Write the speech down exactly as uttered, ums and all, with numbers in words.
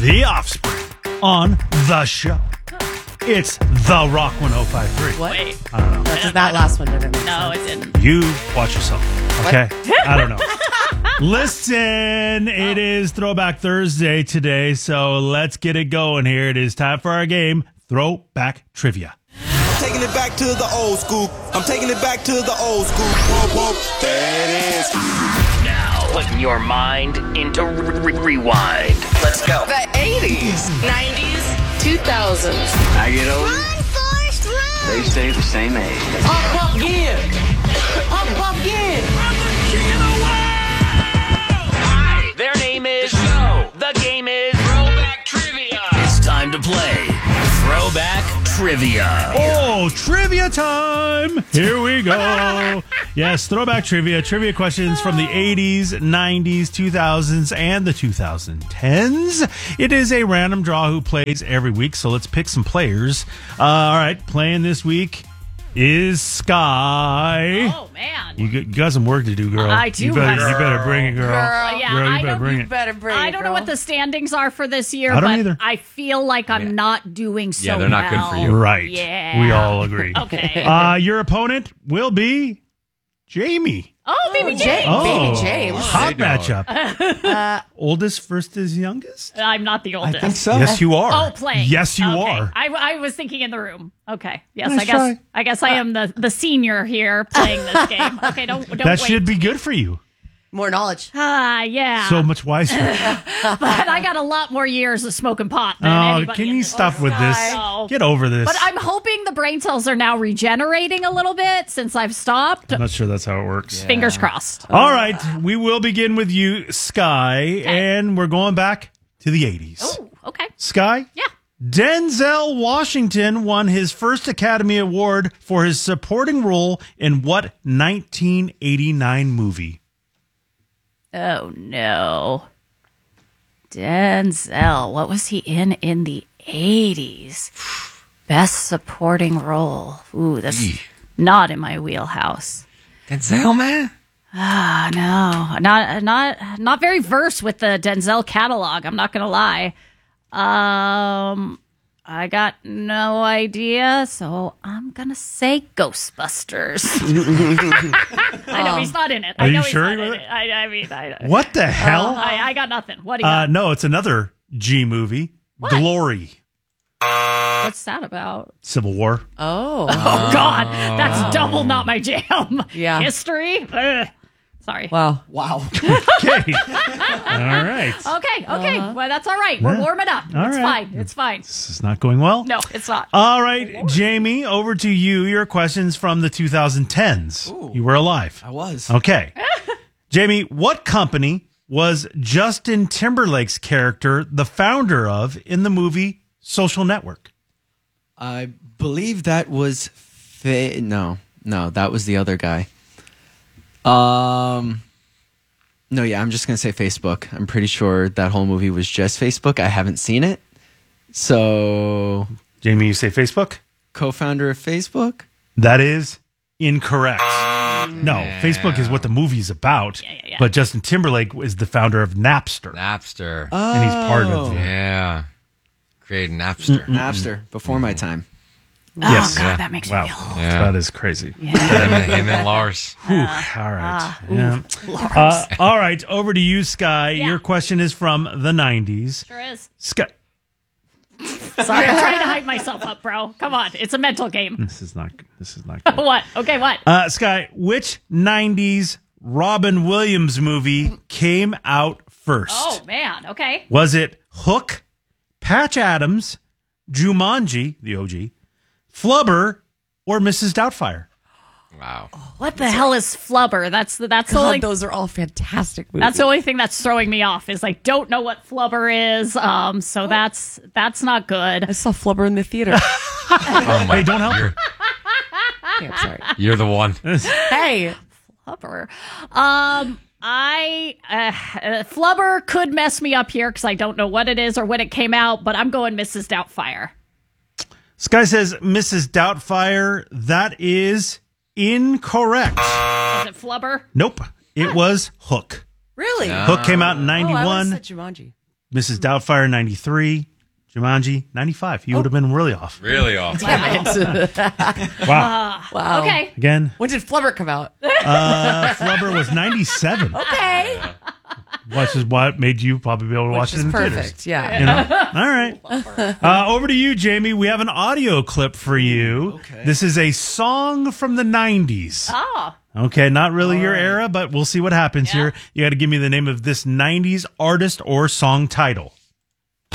The Offspring on the show. It's The Rock one oh five point three. What? Wait. I don't know. That's, that last one didn't make No, sense. it didn't. You watch yourself, okay? I don't know. Listen, it is Throwback Thursday today, so let's get it going here. It is time for our game, Throwback Trivia. I'm taking it back to the old school. I'm taking it back to the old school. Whoa, whoa, there it is. Now, put your mind into re- rewind. Let's go. The eighties, nineties, two thousands. I get older. They stay the same age. Pop, pop, again. Pop, pop, again. Their name is Show. The game is Throwback Trivia. It's time to play Throwback Trivia. Oh, trivia time! Here we go. Yes, Throwback Trivia. Trivia questions from the eighties, nineties, two thousands, and the twenty tens. It is a random draw who plays every week, so let's pick some players. Uh, all right, playing this week is Sky. Oh, man. You, got- you got some work to do, girl. I do You better, have- you better bring it, girl. Girl. Yeah, Girl, you I better don't- bring You it. better bring I it, don't know girl. what the standings are for this year, I don't but either. I feel like I'm not doing so Yeah, they're not good well. for you. Right. Yeah. We all agree. Okay. Uh, your opponent will be Jamie. Oh, baby Oh, James. James. Oh, Baby James. Hot How you matchup. Oldest versus youngest? I'm not the oldest. so. Yes, you are. Oh, playing. Yes, you Okay. are. I, I was thinking in the room. Okay. Yes, Nice I guess. try. I guess I am the, the senior here playing this game. Okay, don't don't That wait. should be good for you. More knowledge. Ah, yeah. So much wiser. but I got a lot more years of smoking pot than Oh, anybody. can in you this stop with this? No. Get over this. But I'm hoping the brain cells are now regenerating a little bit since I've stopped. I'm not sure that's how it works. Fingers crossed. All right, we will begin with you, Sky, and we're going back to the eighties. Oh, okay. Sky? Yeah. Denzel Washington won his first Academy Award for his supporting role in what nineteen eighty-nine movie? Oh no. Denzel, what was he in in the eighties? Best supporting role. Ooh, that's not in my wheelhouse. Denzel, man. Ah, no. Not not not very versed with the Denzel catalog, I'm not going to lie. Um I got no idea, so I'm going to say Ghostbusters. I know he's not in it. I Are you know he's sure not you in were- it. I, I mean, I, What the hell? I, I got nothing. What do you Uh, got? no, it's another G movie. Glory. What's that about? Civil War. Oh. Oh, God. That's double not my jam. Yeah. History? Ugh. Sorry. Wow. Wow. Okay. All right. Okay, okay. Well, that's all right. We're Yeah. warming up. All it's right. fine. It's fine. This is not going well. No, it's not. All right, Jamie, over to you. Your questions from the twenty tens. You were alive. I was. Okay. Jamie, what company was Justin Timberlake's character the founder of in the movie Social Network? I believe that was fa- no, no, that was the other guy. Um, no, yeah, I'm just gonna say Facebook. I'm pretty sure that whole movie was just Facebook. I haven't seen it, so Jamie, you say Facebook? co-founder of Facebook. That is incorrect. No, Facebook is what the movie's about. Yeah, yeah, yeah. But Justin Timberlake is the founder of Napster. Napster. and he's part of Oh. it. yeah. Create Napster. Napster before my time. Yes. Oh, God, that makes Wow. me feel Yeah. That is crazy. Him, and, him and Lars. Whew, all right. yeah. Uh, all right. Over to you, Sky. Yeah. Your question is from the nineties. Sure is. Sky. Sorry, I'm trying to hype myself up, bro. Come on. It's a mental game. This is not. This is not good. What? Okay, what? Uh, Sky. Which nineties Robin Williams movie came out first? Oh, man. Okay. Was it Hook, Patch Adams, Jumanji, the O G, Flubber, or Missus Doubtfire? Wow. What the hell is Flubber? That's the, that's the God, only those are all fantastic movies. That's the only thing that's throwing me off is I don't know what Flubber is. Um, so that's that's not good. I saw Flubber in the theater. Oh my. Hey, don't help You're, her. Okay, I'm sorry. you're the one. Hey. Flubber. Um, I uh, uh, Flubber could mess me up here because I don't know what it is or when it came out, but I'm going Missus Doubtfire. Sky says Missus Doubtfire. That is incorrect. Is it Flubber? Nope. It was Hook. Really? Yeah. Hook came out in Oh, I ninety-one. would've said Jumanji. Missus Doubtfire, ninety-three. Jumanji, ninety-five. You would have been really off. Really off. Damn it. Wow. Wow. Okay. Again, When did Flubber come out? uh, Flubber was ninety-seven. Okay. Which is what made you probably be able to watch Which it is in the perfect. theaters. Yeah. You know? All right. Uh, over to you, Jamie. We have an audio clip for you. Okay. This is a song from the nineties. Oh. Okay, not really your era, but we'll see what happens Yeah. here. You got to give me the name of this nineties artist or song title.